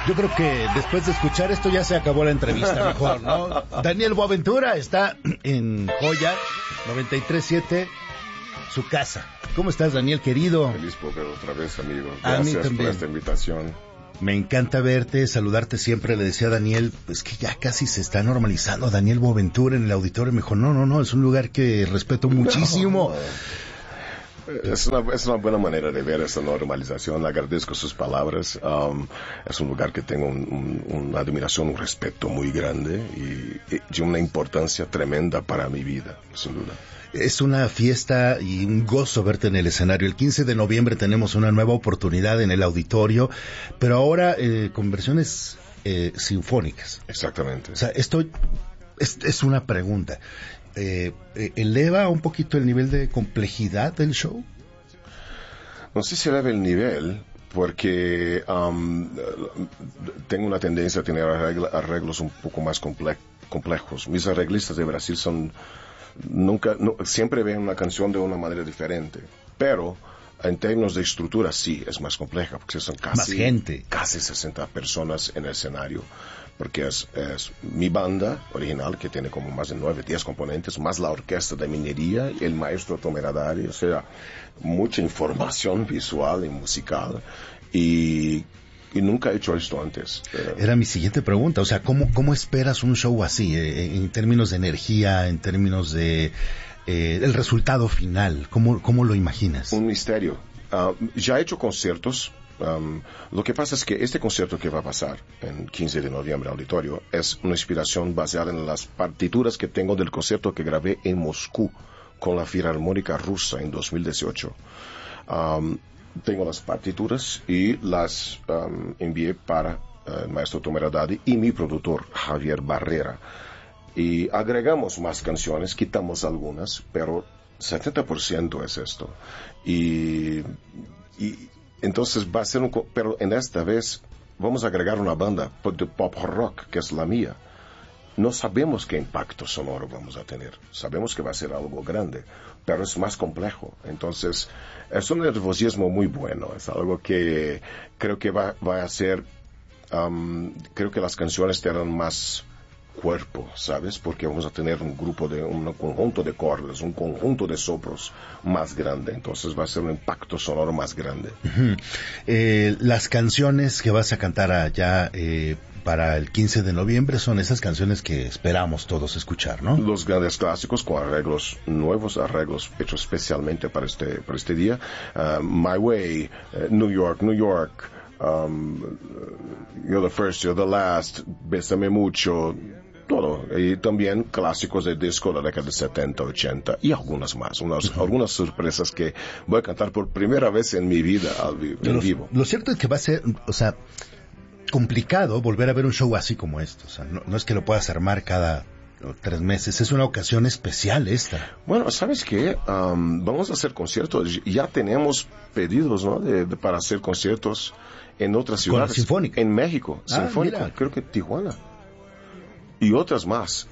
Yo creo que después de escuchar esto ya se acabó la entrevista, mejor, ¿no? Daniel Boaventura está en Joya 93.7, su casa. ¿Cómo estás, Daniel, querido? Feliz por ver otra vez, amigo. A mí Gracias también. por esta invitación. Me encanta verte, saludarte siempre. Le decía a Daniel, pues que ya casi se está normalizando Daniel Boaventura en el auditorio. Me dijo, no, es un lugar que respeto muchísimo. Es una buena manera de ver esta normalización. Agradezco sus palabras. Es un lugar que tengo una admiración, un respeto muy grande y de una importancia tremenda para mi vida, sin duda. Es una fiesta y un gozo verte en el escenario. El 15 de noviembre tenemos una nueva oportunidad en el auditorio, pero ahora con versiones sinfónicas. Exactamente. O sea, esto es una pregunta. ¿Eleva un poquito el nivel de complejidad del show? No sé si eleva el nivel, porque tengo una tendencia a tener arreglos un poco más complejos. Mis arreglistas de Brasil siempre ven una canción de una manera diferente, pero en términos de estructura sí es más compleja, porque son más gente, casi 60 personas en el escenario, porque es mi banda original, que tiene como más de 9, 10 componentes, más la orquesta de minería y el maestro Tomeradari, o sea, mucha información visual y musical, y nunca he hecho esto antes. Era mi siguiente pregunta, o sea, ¿cómo esperas un show así, en términos de energía, en términos de el resultado final? ¿Cómo lo imaginas? Un misterio. Ya he hecho conciertos. Lo que pasa es que este concierto que va a pasar en 15 de noviembre auditorio es una inspiración basada en las partituras que tengo del concierto que grabé en Moscú con la Filarmónica Rusa en 2018. Tengo las partituras y las envié para el maestro Tomeradari y mi productor Javier Barrera. Y agregamos más canciones, quitamos algunas, pero 70% es esto. Y entonces va a ser pero en esta vez vamos a agregar una banda de pop rock, que es la mía. No sabemos qué impacto sonoro vamos a tener. Sabemos que va a ser algo grande, pero es más complejo. Entonces, es un nerviosismo muy bueno. Es algo que creo que va a ser... creo que las canciones tendrán más cuerpo, ¿sabes? Porque vamos a tener un conjunto de cordas, un conjunto de soplos más grande. Entonces va a ser un impacto sonoro más grande. Uh-huh. Las canciones que vas a cantar allá para el 15 de noviembre son esas canciones que esperamos todos escuchar, ¿no? Los grandes clásicos con arreglos nuevos, arreglos hechos especialmente para este día. My Way, New York, New York, You're the First, You're the Last, Bésame Mucho, todo. Y también clásicos de disco de la década de 70, 80 y algunas más. Algunas sorpresas que voy a cantar por primera vez en mi vida en vivo. Lo cierto es que va a ser, o sea, complicado volver a ver un show así como esto. O sea, no es que lo puedas armar cada 3 meses, es una ocasión especial esta. Bueno, ¿sabes qué? Vamos a hacer conciertos. Ya tenemos pedidos, ¿no? Para hacer conciertos en otras ciudades. ¿Con la Sinfónica? En México, Sinfónica, mira. creo que Tijuana. Y otras más.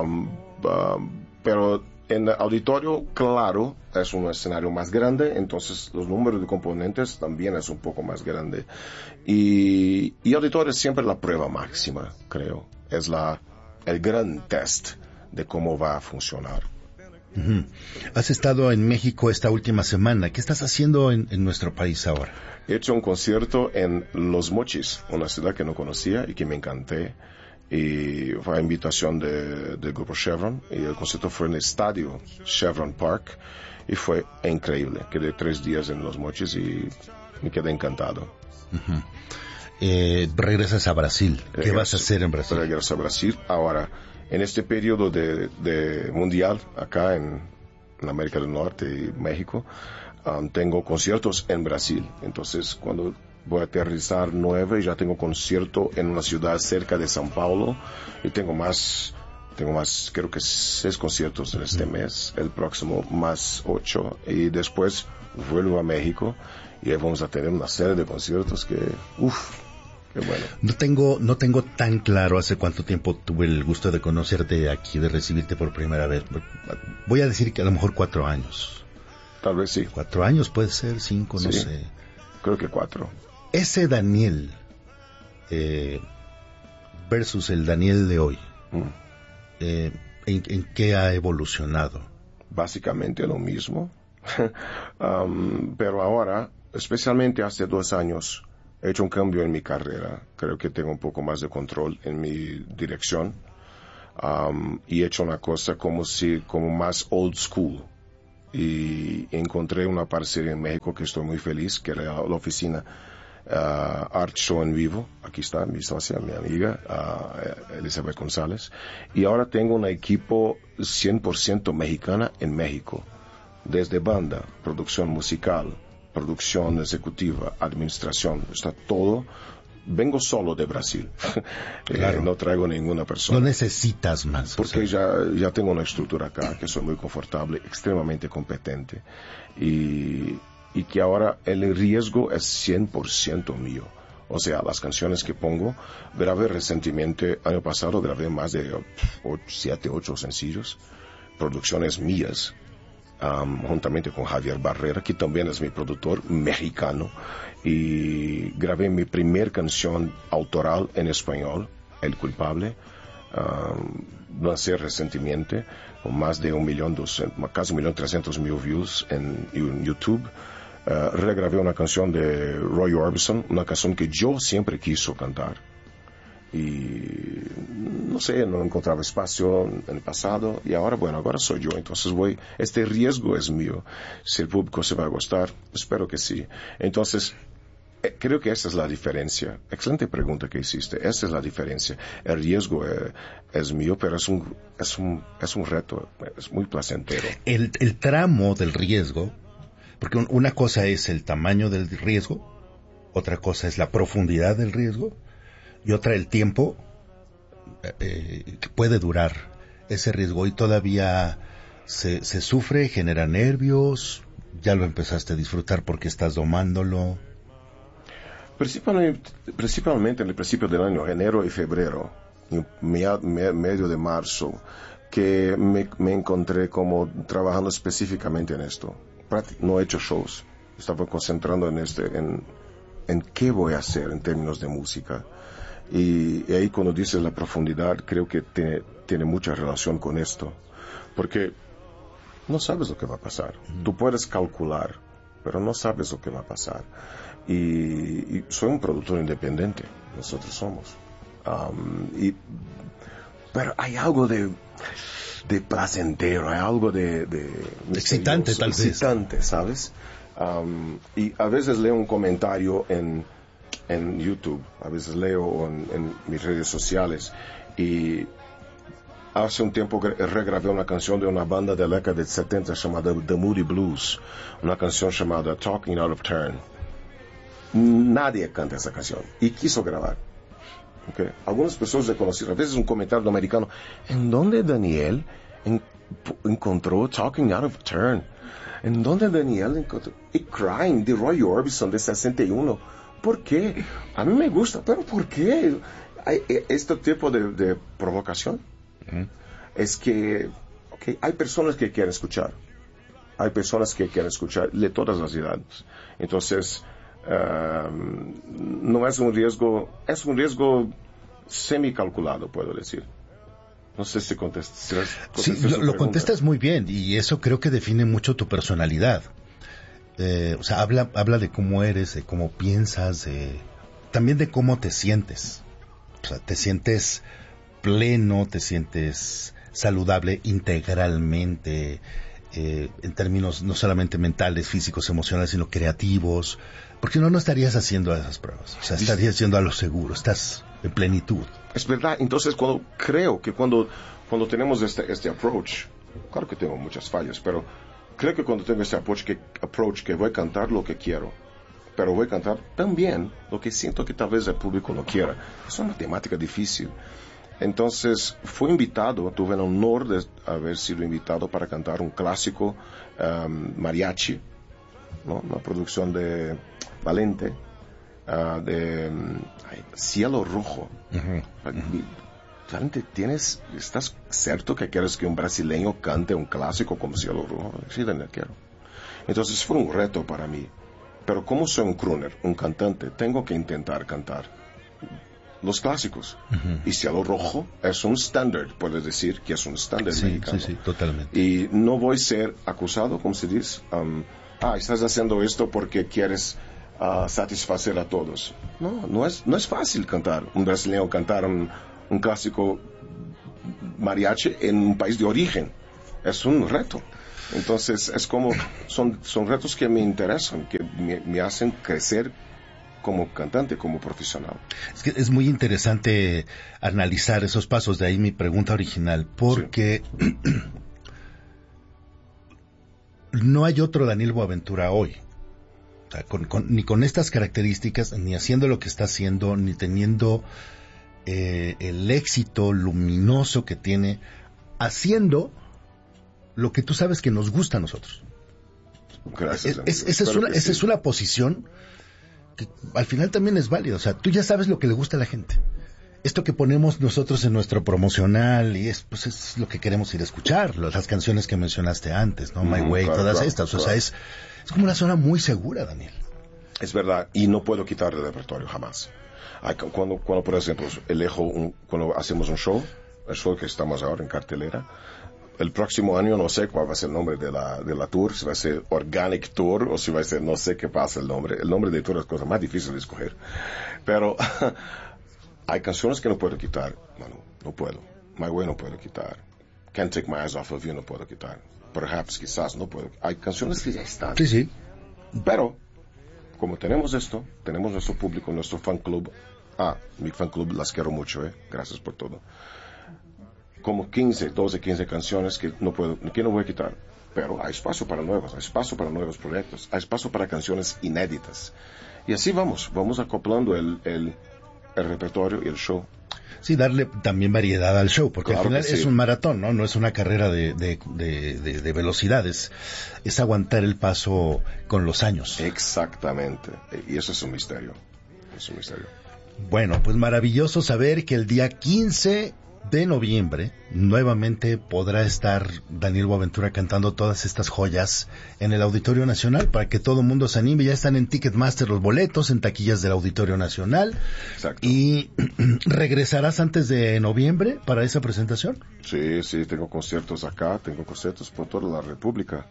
Pero en el auditorio, claro, es un escenario más grande, entonces los números de componentes también es un poco más grande. Y auditorio es siempre la prueba máxima, creo. Es el gran test de cómo va a funcionar. Uh-huh. Has estado en México esta última semana. ¿Qué estás haciendo en nuestro país ahora? He hecho un concierto en Los Mochis, una ciudad que no conocía y que me encanté. Y fue a invitación del grupo Chevron. Y el concierto fue en el estadio Chevron Park. Y fue increíble. Quedé 3 días en Los Mochis y me quedé encantado. Uh-huh. Regresas a Brasil. ¿Qué vas a hacer en Brasil? Regreso a Brasil. Ahora, en este periodo de mundial, acá en América del Norte y México, tengo conciertos en Brasil. Entonces, cuando voy a aterrizar 9, ya tengo concierto en una ciudad cerca de São Paulo. Y tengo más, creo que 6 conciertos en este mes. El próximo más 8. Y después vuelvo a México. Y ahí vamos a tener una serie de conciertos que, qué bueno. No tengo tan claro hace cuánto tiempo tuve el gusto de conocerte aquí, de recibirte por primera vez. Voy a decir que a lo mejor 4 años. Tal vez sí. 4 años, puede ser 5, no sé. Creo que 4. Ese Daniel versus el Daniel de hoy, ¿en qué ha evolucionado? Básicamente lo mismo. Pero ahora, especialmente hace 2 años, he hecho un cambio en mi carrera. Creo que tengo un poco más de control en mi dirección. Y he hecho una cosa como más old school. Y encontré una parcería en México que estoy muy feliz, que era la oficina Art Show en Vivo. Aquí está mi socia, mi amiga, Elizabeth González. Y ahora tengo un equipo 100% mexicana en México. Desde banda, producción musical, producción ejecutiva, administración, está todo. Vengo solo de Brasil. Claro. No traigo ninguna persona. No necesitas más. Porque ya tengo una estructura acá, que soy muy confortable, extremadamente competente. Y que ahora el riesgo es 100% mío. O sea, las canciones que pongo, grabé recientemente, año pasado grabé más de 7, 8 sencillos, producciones mías, juntamente con Javier Barrera, que también es mi productor mexicano, y grabé mi primer canción autoral en español, El Culpable. Lancé recientemente con más de 1.200.000, casi 1.300.000 views en YouTube. Regrabé una canción de Roy Orbison, una canción que yo siempre quiso cantar. Y no sé, no encontraba espacio en el pasado, y ahora soy yo, entonces este riesgo es mío. Si el público se va a gustar, espero que sí. Entonces, creo que esa es la diferencia. Excelente pregunta que hiciste. Esa es la diferencia. El riesgo es mío, pero es un reto, es muy placentero. El tramo del riesgo, porque una cosa es el tamaño del riesgo, otra cosa es la profundidad del riesgo, y otra el tiempo que puede durar ese riesgo. Y todavía se sufre, genera nervios, ya lo empezaste a disfrutar porque estás domándolo. Principalmente en el principio del año, enero y febrero, medio de marzo, que me encontré como trabajando específicamente en esto. No he hecho shows, estaba concentrando en qué voy a hacer en términos de música. Y ahí cuando dices la profundidad, creo que tiene mucha relación con esto, porque no sabes lo que va a pasar. Tú puedes calcular, pero no sabes lo que va a pasar. Y soy un productor independiente, nosotros somos. Pero hay algo de placentero, hay algo de excitante, tal vez. Excitante, ¿sabes? Y a veces leo un comentario en YouTube, a veces leo en mis redes sociales, y hace un tiempo regrabé una canción de una banda de la década de 70 llamada The Moody Blues, una canción llamada Talking Out of Turn. Nadie canta esa canción y quiso grabar. Okay. Algunas personas le conocieron, a veces un comentario americano, ¿en dónde Daniel encontró Talking Out of Turn? ¿En dónde Daniel encontró Crying de Roy Orbison de 61? ¿Por qué? A mí me gusta, pero ¿por qué? Hay este tipo de provocación. Es que hay personas que quieren escuchar. Hay personas que quieren escuchar de todas las edades. Entonces, no es un riesgo semicalculado, puedo decir. No sé si contestas. Sí, lo contestas muy bien, y eso creo que define mucho tu personalidad. O sea, habla de cómo eres, de cómo piensas, también de cómo te sientes. O sea, te sientes pleno, te sientes saludable integralmente, en términos no solamente mentales, físicos, emocionales, sino creativos. Porque no estarías haciendo esas pruebas. O sea, estarías yendo a lo seguro, estás en plenitud. Es verdad. Entonces, cuando tenemos este approach, claro que tengo muchas fallas, pero creo que cuando tengo este approach que voy a cantar lo que quiero, pero voy a cantar también lo que siento que tal vez el público no quiera. Es una temática difícil. Entonces, tuve el honor de haber sido invitado para cantar un clásico mariachi, ¿no? Una producción de Valente, de Cielo Rojo. Valente, ¿estás cierto que quieres que un brasileño cante un clásico como Cielo Rojo? Sí, Daniel, quiero. Entonces fue un reto para mí. Pero como soy un crooner, un cantante, tengo que intentar cantar los clásicos. Y Cielo Rojo es un estándar, puedes decir que es un estándar mexicano. Sí, totalmente. Y no voy a ser acusado, como se dice, estás haciendo esto porque quieres satisfacer a todos. No es fácil cantar, un brasileño cantar un clásico mariachi en un país de origen. Es un reto. Entonces, es como, son retos que me interesan, que me hacen crecer como cantante, como profesional. Es que es muy interesante analizar esos pasos, de ahí mi pregunta original, porque sí. No hay otro Daniel Boaventura hoy. O sea, ni con estas características, ni haciendo lo que está haciendo, ni teniendo el éxito luminoso que tiene, haciendo lo que tú sabes que nos gusta a nosotros. Gracias. Esa es una posición que al final también es válida. O sea, tú ya sabes lo que le gusta a la gente. Esto que ponemos nosotros en nuestro promocional y es lo que queremos ir a escuchar, las canciones que mencionaste antes, ¿no? My Way, todas estas. Claro. O sea, es como una zona muy segura, Daniel. Es verdad, y no puedo quitar el repertorio jamás. Cuando por ejemplo, cuando hacemos un show, el show que estamos ahora en cartelera, el próximo año no sé cuál va a ser el nombre de la tour, si va a ser Organic Tour o si va a ser, no sé qué pasa el nombre. El nombre de tour es la cosa más difícil de escoger. Pero hay canciones que no puedo quitar, Manu, no puedo. My Way no puedo quitar. Can't Take My Eyes Off of You no puedo quitar. Perhaps, quizás, no puedo. Hay canciones que ya están. Sí. Pero, como tenemos esto, tenemos nuestro público, nuestro fan club. Mi fan club, las quiero mucho, gracias por todo. Como 12, 15 canciones que no voy a quitar. Pero hay espacio para nuevos, hay espacio para nuevos proyectos, hay espacio para canciones inéditas. Y así vamos acoplando el repertorio y el show. Sí, darle también variedad al show, porque claro al final es un maratón, ¿no? No es una carrera de velocidades, es aguantar el paso con los años. Exactamente, y eso es un misterio, Bueno, pues maravilloso saber que el día 15 de noviembre nuevamente podrá estar Daniel Boaventura cantando todas estas joyas en el Auditorio Nacional para que todo el mundo se anime. Ya están en Ticketmaster los boletos, en taquillas del Auditorio Nacional. Exacto. ¿Y regresarás antes de noviembre para esa presentación? Sí, tengo conciertos acá, tengo conciertos por toda la República.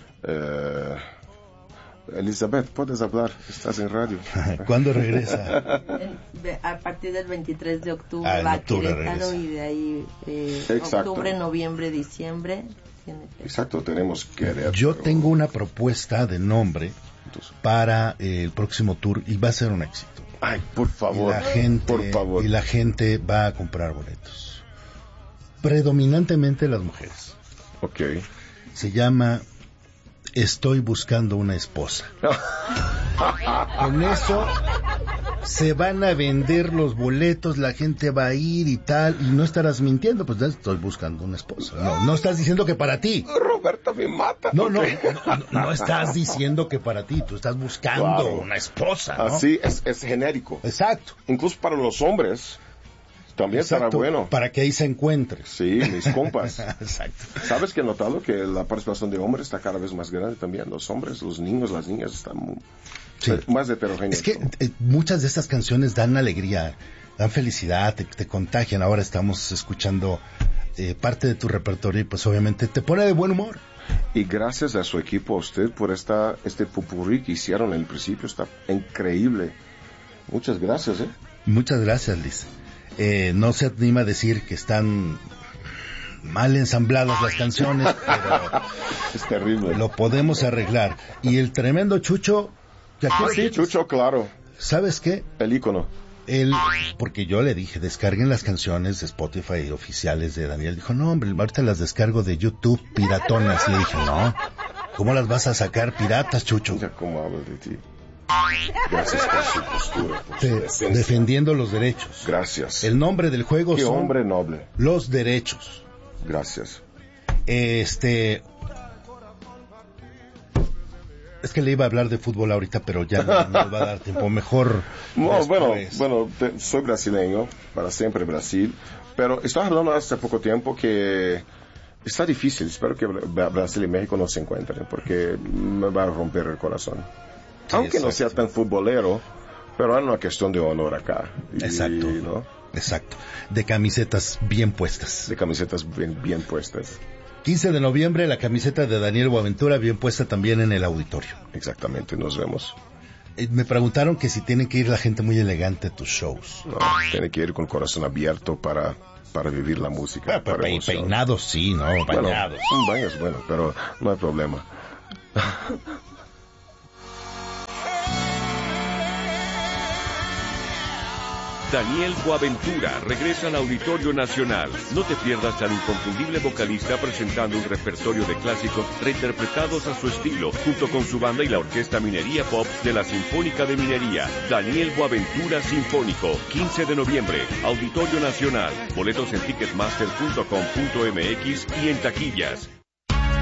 Elizabeth, puedes hablar, estás en radio. ¿Cuándo regresa? A partir del 23 de octubre va a Querétaro regresa. Y de ahí octubre, noviembre, diciembre. Exacto, tenemos Querétaro. Yo tengo una propuesta de nombre para el próximo tour y va a ser un éxito. Ay, por favor, por favor. Y la gente va a comprar boletos. Predominantemente las mujeres. Ok. Se llama Estoy buscando una esposa. Con eso se van a vender los boletos, la gente va a ir y tal, y no estarás mintiendo, pues estoy buscando una esposa. No estás diciendo que para ti. Roberto me mata. No estás diciendo que para ti, tú estás buscando una esposa, ¿no? Así es genérico. Exacto. Incluso para los hombres también estará bueno. Para que ahí se encuentre. Sí, mis compas. Exacto. ¿Sabes que he notado que la participación de hombres está cada vez más grande también? Los hombres, los niños, las niñas están más heterogéneos. Es que muchas de estas canciones dan alegría, dan felicidad, te contagian. Ahora estamos escuchando parte de tu repertorio y pues obviamente te pone de buen humor. Y gracias a su equipo, a usted, por este popurrí que hicieron en el principio. Está increíble. Muchas gracias, Muchas gracias, Liz. No se anima a decir que están mal ensambladas las canciones, pero es terrible. Lo podemos arreglar. Y el tremendo Chucho, sí, Chucho, claro. ¿Sabes qué? El ícono. Porque yo le dije, descarguen las canciones de Spotify oficiales de Daniel. Dijo, no, hombre, ahorita las descargo de YouTube piratonas. Y le dije, no, ¿cómo las vas a sacar piratas, Chucho? Ya, ¿cómo hablo de ti? Gracias por su postura, por su decencia. Defendiendo los derechos. Gracias. El nombre del juego son hombre noble. Los derechos. Gracias. Es que le iba a hablar de fútbol ahorita, pero ya no nos va a dar tiempo. Mejor. No, soy brasileño, para siempre Brasil, pero estaba hablando hace poco tiempo que está difícil. Espero que Brasil y México no se encuentren, porque me va a romper el corazón. Aunque no sea tan futbolero, Pero es una cuestión de honor acá. Exacto. ¿No? Exacto. De camisetas bien puestas. De camisetas bien puestas. 15 de noviembre, la camiseta de Daniel Boaventura bien puesta también en el auditorio. Exactamente, nos vemos. Me preguntaron que si tienen que ir la gente muy elegante a tus shows. No, tiene que ir con corazón abierto para vivir la música. Peinados sí, ¿no? Bañados. Bueno, un baño es bueno, pero no hay problema. Daniel Boaventura regresa al Auditorio Nacional. No te pierdas al inconfundible vocalista presentando un repertorio de clásicos reinterpretados a su estilo, junto con su banda y la Orquesta Minería Pop de la Sinfónica de Minería. Daniel Boaventura Sinfónico, 15 de noviembre, Auditorio Nacional. Boletos en ticketmaster.com.mx y en taquillas.